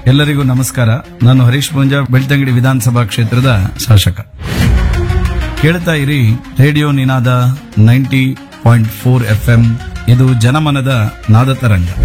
ಎಲ್ಲರಿಗೂ ನಮಸ್ಕಾರ. ನಾನು ಹರೀಶ್ ಪೂಂಜಾ, ಬೆಳ್ತಂಗಡಿ ವಿಧಾನಸಭಾ ಕ್ಷೇತ್ರದ ಶಾಸಕ. ಕೇಳ್ತಾ ಇರಿ ರೇಡಿಯೋ ನಿನಾದ 90.4 FM. ಇದು ಜನಮನದ ನಾದ ತರಂಗ.